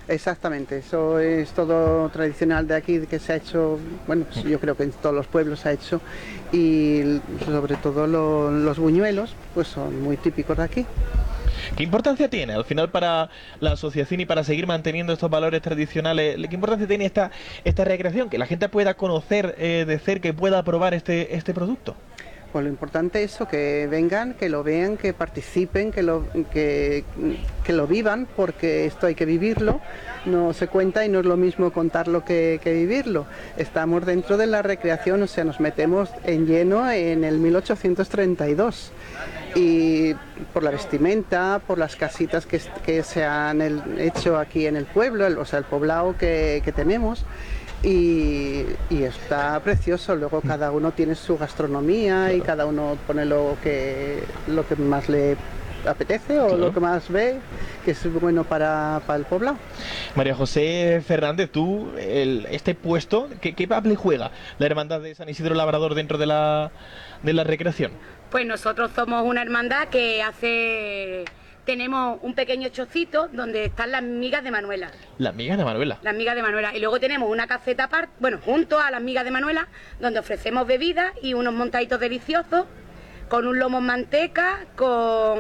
Exactamente, eso es todo tradicional de aquí, que se ha hecho, bueno, pues yo creo que en todos los pueblos se ha hecho, y sobre todo los buñuelos, pues son muy típicos de aquí. ¿Qué importancia tiene al final para la asociación y para seguir manteniendo estos valores tradicionales? ¿Qué importancia tiene esta recreación? Que la gente pueda conocer de cerca y pueda probar este producto. Pues lo importante es eso, que vengan, que lo vean, que participen, que lo vivan, porque esto hay que vivirlo, no se cuenta y no es lo mismo contarlo que vivirlo. Estamos dentro de la recreación, o sea, nos metemos en lleno en el 1832 y por la vestimenta, por las casitas que se han hecho aquí en el pueblo, o sea, el poblado que tenemos. Y está precioso. Luego cada uno tiene su gastronomía, claro, y cada uno pone lo que más le apetece o claro, lo que más ve que es bueno para el poblado. María José Fernández, tú, este puesto, ¿qué papel juega la Hermandad de San Isidro Labrador dentro de la recreación? Pues nosotros somos una hermandad que tenemos un pequeño chocito donde están las migas de Manuela. ¿Las migas de Manuela? Las migas de Manuela. Y luego tenemos una caseta aparte, bueno, junto a las migas de Manuela, donde ofrecemos bebidas y unos montaditos deliciosos, con un lomo en manteca, con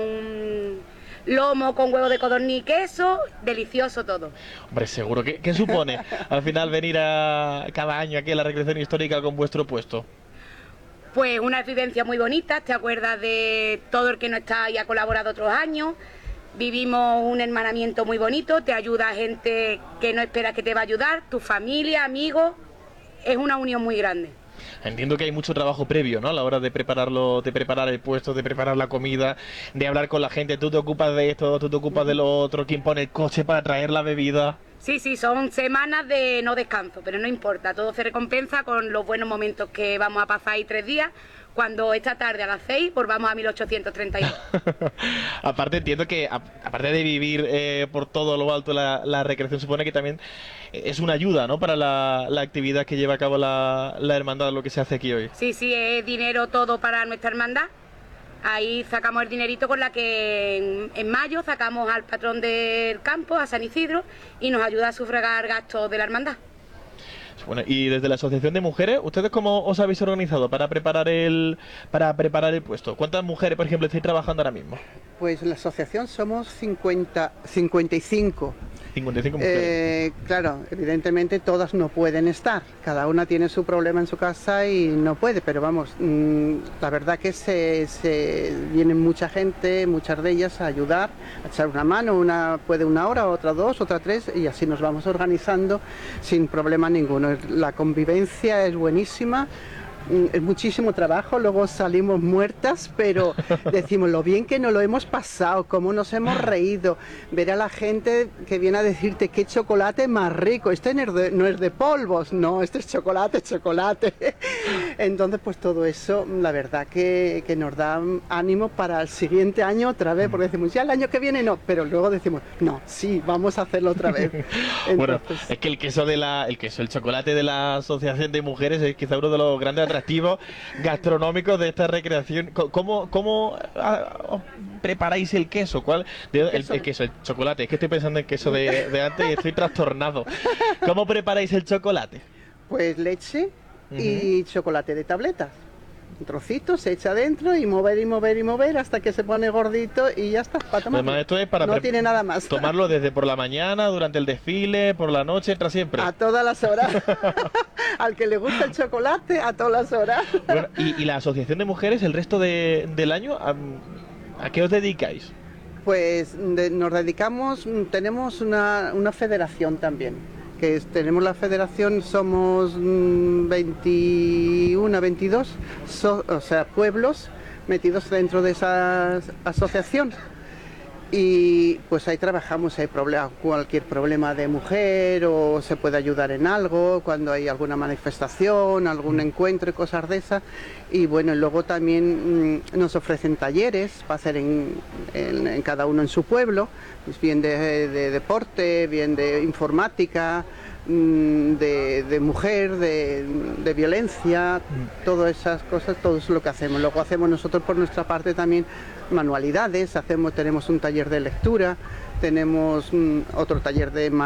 lomo con huevo de codorniz y queso, delicioso todo. Hombre, seguro. ¿Qué supone al final venir cada año aquí a la recreación histórica con vuestro puesto? Pues una vivencia muy bonita, te acuerdas de todo el que no está y ha colaborado otros años, vivimos un hermanamiento muy bonito, te ayuda gente que no esperas que te va a ayudar, tu familia, amigos, es una unión muy grande. Entiendo que hay mucho trabajo previo, ¿no? A la hora de prepararlo, de preparar el puesto, de preparar la comida, de hablar con la gente, tú te ocupas de esto, tú te ocupas de lo otro, quién pone el coche para traer la bebida. Sí, son semanas de no descanso, pero no importa, todo se recompensa con los buenos momentos que vamos a pasar ahí 3 días, cuando esta tarde a las 6 volvamos a 1832. Aparte entiendo que, aparte de vivir por todo lo alto la recreación, supone que también es una ayuda, ¿no? Para la actividad que lleva a cabo la hermandad, lo que se hace aquí hoy. Sí, es dinero todo para nuestra hermandad. Ahí sacamos el dinerito con la que en mayo sacamos al patrón del campo, a San Isidro, y nos ayuda a sufragar gastos de la hermandad. Bueno, y desde la Asociación de Mujeres, ¿ustedes cómo os habéis organizado para preparar el puesto? ¿Cuántas mujeres, por ejemplo, estáis trabajando ahora mismo? Pues en la asociación somos 55. 55 mujeres. Claro, evidentemente todas no pueden estar, cada una tiene su problema en su casa y no puede, pero vamos, la verdad que viene mucha gente, muchas de ellas a ayudar, a echar una mano, una puede 1 hora, otra 2, otra 3 y así nos vamos organizando sin problema ninguno. La convivencia es buenísima. Es muchísimo trabajo, luego salimos muertas, pero decimos lo bien que nos lo hemos pasado, cómo nos hemos reído, ver a la gente que viene a decirte qué chocolate más rico, este no es de polvos, no, este es chocolate. Entonces pues todo eso, la verdad que nos da ánimo para el siguiente año otra vez, porque decimos ya el año que viene no, pero luego decimos no, sí, vamos a hacerlo otra vez. Entonces, bueno, es que el chocolate de la Asociación de Mujeres es quizá uno de los grandes atractivos gastronómicos de esta recreación. ¿Cómo preparáis el queso? El queso, el chocolate. Es que estoy pensando en queso de antes y estoy trastornado. ¿Cómo preparáis el chocolate? Pues leche y chocolate de tabletas. Un trocito se echa dentro y mover hasta que se pone gordito y ya está, para tomar. Además, esto es para no tiene nada más. Tomarlo desde por la mañana, durante el desfile, por la noche, entra siempre. A todas las horas. Al que le gusta el chocolate, a todas las horas. Bueno, y la Asociación de Mujeres, el resto del año, ¿a qué os dedicáis? Pues nos dedicamos, tenemos una federación también. Tenemos la federación, somos 21, 22, o sea, pueblos metidos dentro de esa asociación. Y pues ahí trabajamos, hay cualquier problema de mujer o se puede ayudar en algo, cuando hay alguna manifestación, algún encuentro y cosas de esas. Y bueno, luego también nos ofrecen talleres para hacer en cada uno en su pueblo, pues bien de deporte, bien de informática, de mujer, de violencia, todas esas cosas, todo es lo que hacemos. Luego hacemos nosotros por nuestra parte también manualidades, tenemos un taller de lectura, tenemos otro taller de